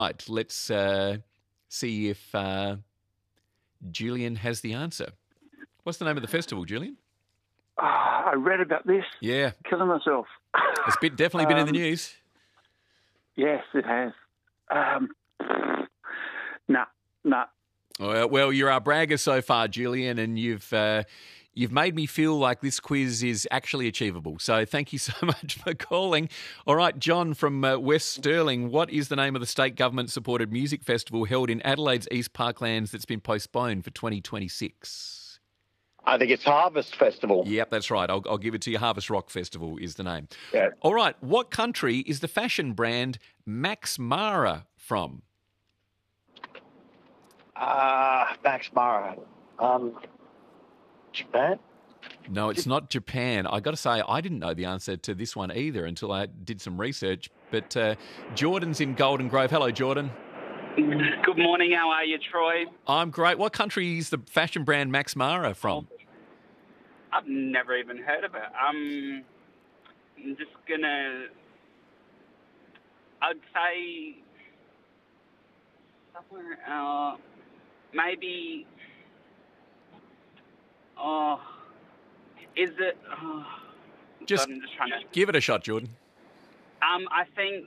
Right, let's see if Julian has the answer. What's the name of the festival, Julian? I read about this. Yeah. Killing myself. It's definitely been in the news. Yes, it has. Nah. Well, you're our bragger so far, Julian, and you've made me feel like this quiz is actually achievable. So thank you so much for calling. All right, John from West Stirling, what is the name of the state government-supported music festival held in Adelaide's East Parklands that's been postponed for 2026? I think it's Harvest Festival. Yep, that's right. I'll give it to you. Harvest Rock Festival is the name. Yeah. All right, what country is the fashion brand Max Mara from? Max Mara. Japan? No, it's not Japan. I got to say, I didn't know the answer to this one either until I did some research. But Jordan's in Golden Grove. Hello, Jordan. Good morning. How are you, Troy? I'm great. What country is the fashion brand Max Mara from? I've never even heard of it. I'm just gonna. I'd say somewhere. Maybe. Oh, is it? Oh, Just God, I'm just trying to give it a shot, Jordan. I think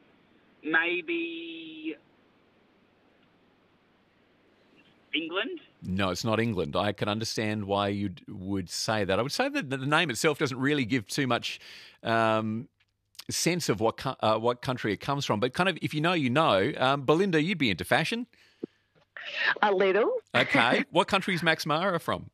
maybe England. No, it's not England. I can understand why you would say that. I would say that the name itself doesn't really give too much sense of what country it comes from. But kind of, if you know, you know. Belinda, you'd be into fashion. A little. Okay. What country is Max Mara from?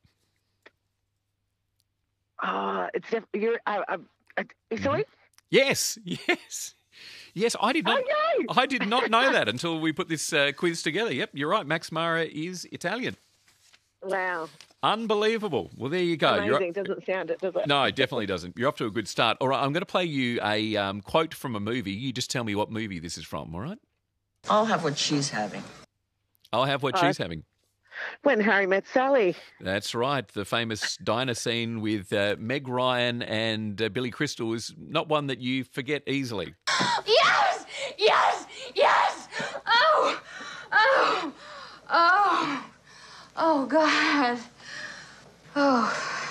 It's you're Italy. Yes. I did not. Oh, no. I did not know that until we put this quiz together. Yep, you're right. Max Mara is Italian. Wow. Unbelievable. Well, there you go. Amazing. Doesn't sound it, does it? No, it definitely doesn't. You're off to a good start. All right, I'm going to play you a quote from a movie. You just tell me what movie this is from. All right? I'll have what she's having. I'll have what she's having. When Harry Met Sally. That's right. The famous diner scene with Meg Ryan and Billy Crystal is not one that you forget easily. Yes! Yes! Yes! Oh! Oh! Oh! Oh, God. Oh.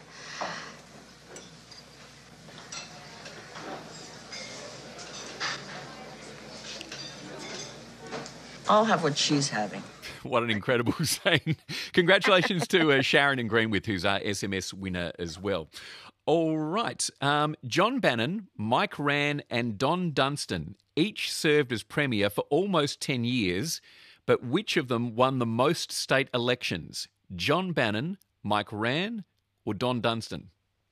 I'll have what she's having. What an incredible scene. Congratulations to Sharon in Greenwith, who's our SMS winner as well. All right. John Bannon, Mike Rann and Don Dunstan each served as Premier for almost 10 years, but which of them won the most state elections? John Bannon, Mike Rann or Don Dunstan?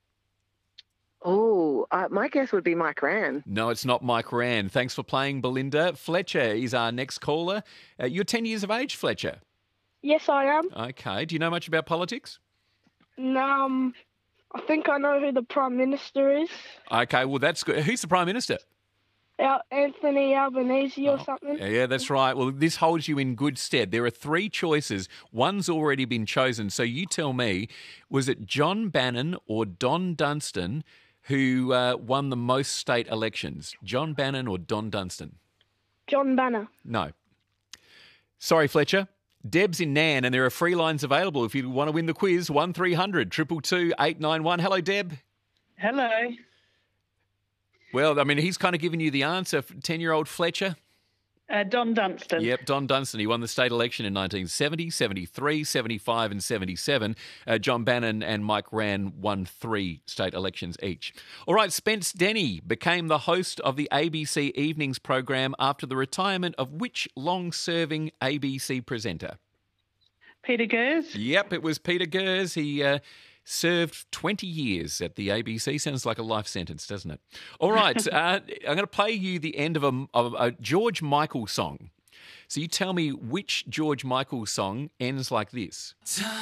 Oh, my guess would be Mike Rann. No, it's not Mike Rann. Thanks for playing, Belinda. Fletcher is our next caller. You're 10 years of age, Fletcher. Yes, I am. Okay. Do you know much about politics? I think I know who the Prime Minister is. Okay, well, that's good. Who's the Prime Minister? Anthony Albanese or something. Yeah, that's right. Well, this holds you in good stead. There are three choices. One's already been chosen. So you tell me, was it John Bannon or Don Dunstan who won the most state elections? John Bannon or Don Dunstan? John Banner. No. Sorry, Fletcher. Deb's in Nan, and there are free lines available if you want to win the quiz. 1300 222 891. Hello, Deb. Hello. Well, I mean, he's kind of given you the answer, 10-year-old Fletcher. Don Dunstan. Yep, Don Dunstan. He won the state election in 1970, 73, 75 and 77. John Bannon and Mike Rann won 3 state elections each. All right, Spence Denny became the host of the ABC Evenings program after the retirement of which long-serving ABC presenter? Peter Gers. Yep, it was Peter Gers. He served 20 years at the ABC. Sounds like a life sentence, doesn't it? All right, I'm going to play you the end of a George Michael song. So you tell me which George Michael song ends like this.